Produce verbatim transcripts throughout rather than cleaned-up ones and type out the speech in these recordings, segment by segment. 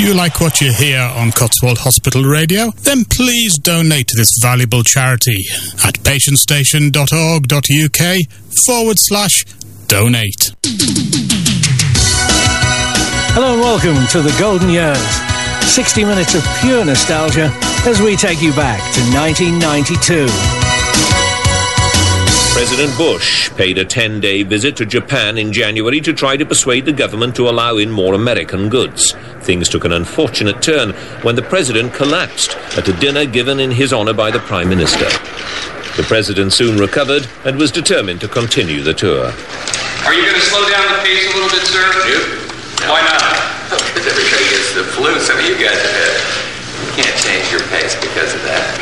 Do you like what you hear on Cotswold Hospital Radio? Then please donate to this valuable charity at patientstation.org.uk forward slash donate. Hello and welcome to the Golden Years. sixty minutes of pure nostalgia as we take you back to nineteen ninety-two. President Bush paid a ten-day visit to Japan in January to try to persuade the government to allow in more American goods. Things took an unfortunate turn when the president collapsed at a dinner given in his honour by the Prime Minister. The president soon recovered and was determined to continue the tour. Are you going to slow down the pace a little bit, sir? You? No. Why not? Because everybody gets the flu. Some of you guys have had. You can't change your pace because of that.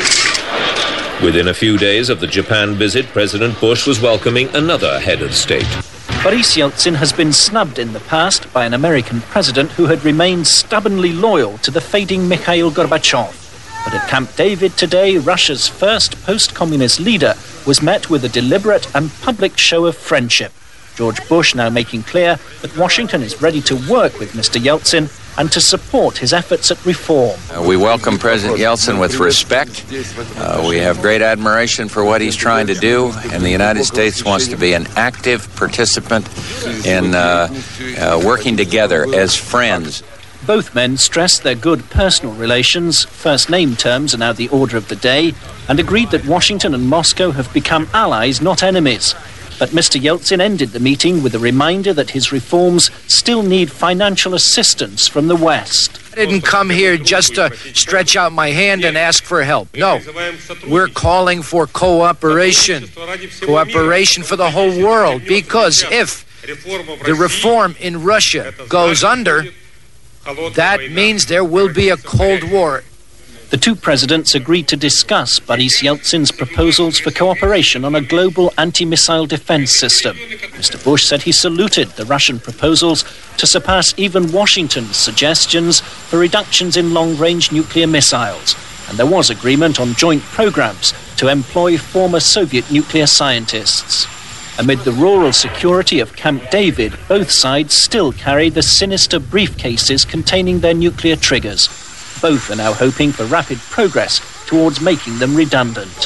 Within a few days of the Japan visit, President Bush was welcoming another head of state. Boris Yeltsin has been snubbed in the past by an American president who had remained stubbornly loyal to the fading Mikhail Gorbachev. But at Camp David today, Russia's first post-communist leader was met with a deliberate and public show of friendship. George Bush now making clear that Washington is ready to work with Mister Yeltsin and to support his efforts at reform. Uh, we welcome President Yeltsin with respect. Uh, we have great admiration for what he's trying to do, and the United States wants to be an active participant in uh, uh, working together as friends. Both men stressed their good personal relations, first name terms are now the order of the day, and agreed that Washington and Moscow have become allies, not enemies. But Mister Yeltsin ended the meeting with a reminder that his reforms still need financial assistance from the West. I didn't come here just to stretch out my hand and ask for help. No, we're calling for cooperation. Cooperation for the whole world. Because if the reform in Russia goes under, that means there will be a Cold War. The two presidents agreed to discuss Boris Yeltsin's proposals for cooperation on a global anti-missile defense system. Mister Bush said he saluted the Russian proposals to surpass even Washington's suggestions for reductions in long-range nuclear missiles. And there was agreement on joint programs to employ former Soviet nuclear scientists. Amid the rural security of Camp David, both sides still carry the sinister briefcases containing their nuclear triggers. Both are now hoping for rapid progress towards making them redundant.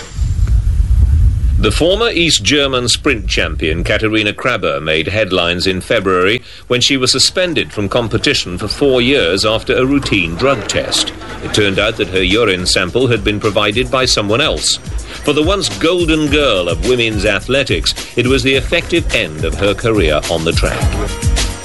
The former East German sprint champion Katharina Kraber made headlines in February when she was suspended from competition for four years after a routine drug test. It turned out that her urine sample had been provided by someone else. For the once golden girl of women's athletics, it was the effective end of her career on the track.